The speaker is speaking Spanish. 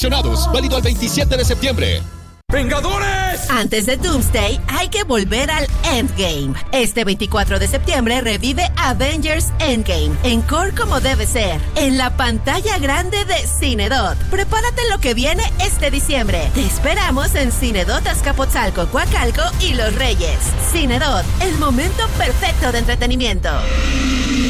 Válido al 27 de septiembre. ¡Vengadores! Antes de Doomsday, hay que volver al Endgame. Este 24 de septiembre revive Avengers Endgame en Core como debe ser, en la pantalla grande de Cinedot. Prepárate lo que viene este diciembre. Te esperamos en Cinedot Azcapotzalco, Coacalco y Los Reyes. Cinedot, el momento perfecto de entretenimiento.